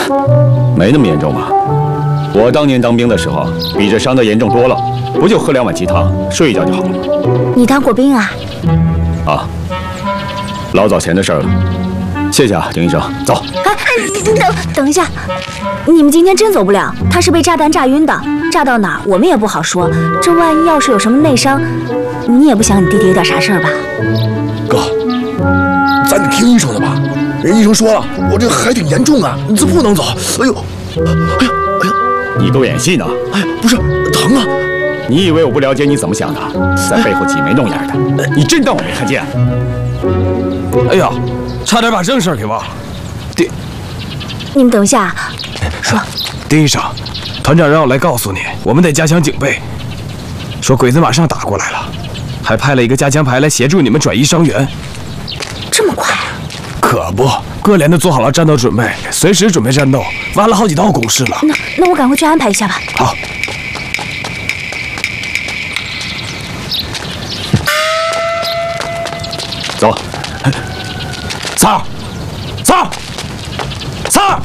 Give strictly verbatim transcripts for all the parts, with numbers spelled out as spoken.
没那么严重吧？我当年当兵的时候，比这伤的严重多了，不就喝两碗鸡汤，睡一觉就好了吗？ 你当过兵啊？ 啊，老早前的事儿了。谢谢啊，丁医生，走。 哎哎，你等等一下，你们今天真走不了，他是被炸弹炸晕的，炸到哪儿我们也不好说。这万一要是有什么内伤，你也不想你弟弟有点啥事儿吧？ 哥，咱得听医生的吧？人医生说了，我这还挺严重啊，你这不能走。哎呦，哎呀，哎呀， 你给我演戏呢？ 哎呀，不是疼啊！ 你以为我不了解你怎么想的，在背后挤眉弄眼的？你真当我没看见？ 哎呀，差点把正事儿给忘了。丁， 你们等一下，说。 丁医生，团长让我来告诉你，我们得加强警备。说鬼子马上打过来了，还派了一个加强排来协助你们转移伤员。 这么快啊？ 可不，各连都做好了战斗准备，随时准备战斗，挖了好几道工事了。 那那我赶快去安排一下吧。 好。 走， 三儿，三儿，三儿。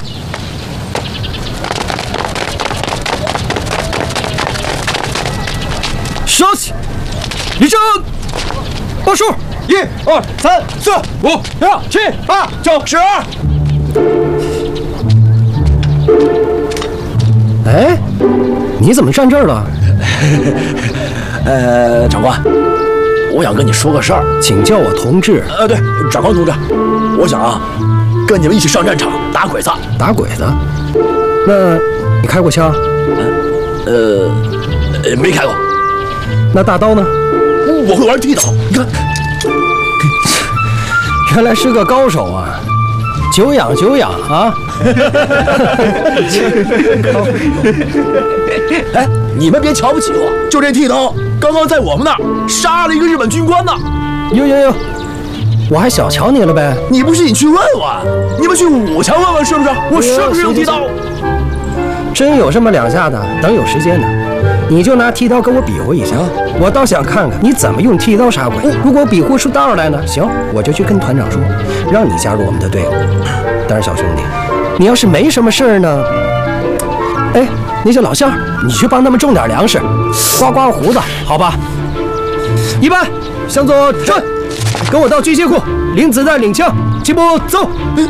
稍息，立正，报数，一、二、三、四、五、六、七、八、九、十。 哎，你怎么站这儿了？ 呃，长官，我想跟你说个事儿， 请叫我同志。 呃，对，长官同志，我想啊，跟你们一起上战场打鬼子。 打鬼子？那你开过枪？ 呃，呃，没开过。 那大刀呢？ 我会玩剃刀，你看， 原来是个高手啊！久仰久仰啊！ 哎，你们别瞧不起我，就这剃刀，刚刚在我们那儿杀了一个日本军官呢。 呦呦呦，我还小瞧你了呗？ 你不信你去问问，你们去武强问问是不是？我是不是用剃刀？ 真有这么两下的，等有时间呢。你就拿剃刀跟我比划一下，我倒想看看你怎么用剃刀杀鬼。如果比划出道来呢，行，我就去跟团长说，让你加入我们的队伍。但是小兄弟，你要是没什么事儿呢，哎，那些老乡，你去帮他们种点粮食，刮刮胡子，好吧？一班向左转，跟我到军械库领子弹、领枪，齐步走。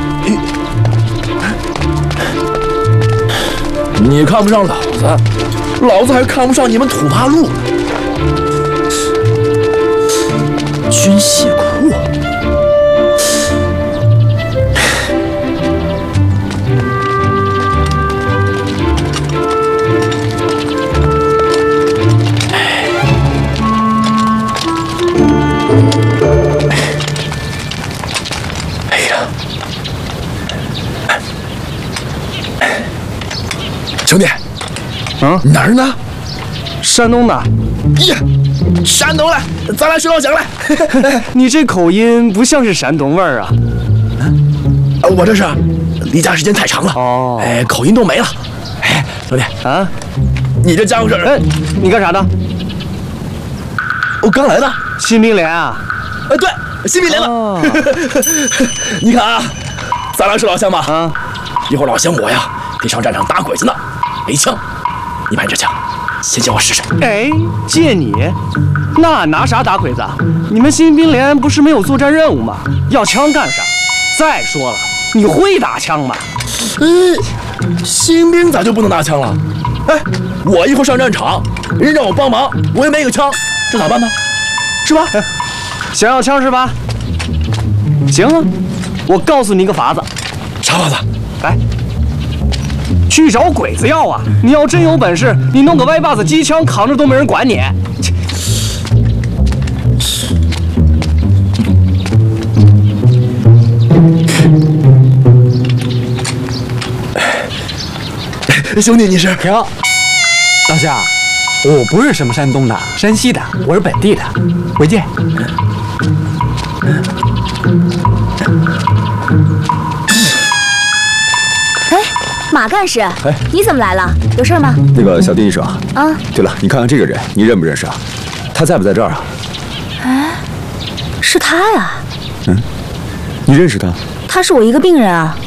你看不上老子，老子还看不上你们土八路呢。军械库，哎呀，兄弟。 嗯， 哪儿呢？ 山东的。 呀，山东来，咱俩学老乡来。 你这口音不像是山东味儿啊。 啊，我这是离家时间太长了， 哦， 哎，口音都没了。哎，兄弟啊， 你这家伙事儿， 哎，你干啥的？ 我刚来的。 新兵连啊？ 哎，对，新兵连了。哦、你看啊，咱俩是老乡嘛。 啊， 一会儿老乡我呀得上战场打鬼子呢，没枪。你买这枪，先借我试试。 哎，借你？那拿啥打鬼子？你们新兵连不是没有作战任务吗？要枪干啥？再说了，你会打枪吗？ 嗯，新兵咋就不能拿枪了？哎，我一会儿上战场，人让我帮忙，我也没个枪，这咋办呢？是吧？ 想要枪是吧？行啊，我告诉你一个法子。 啥法子？ 来。去找鬼子要啊！你要真有本事，你弄个歪把子机枪扛着都没人管你。 兄弟，你是？ 停！老乡，我不是什么山东的，山西的，我是本地的。回见。 马干事，哎，你怎么来了？有事吗？ 那个小丁医生啊， 对了，你看看这个人，你认不认识啊？他在不在这儿啊？ 哎，是他呀。 嗯，你认识他？ 他是我一个病人啊。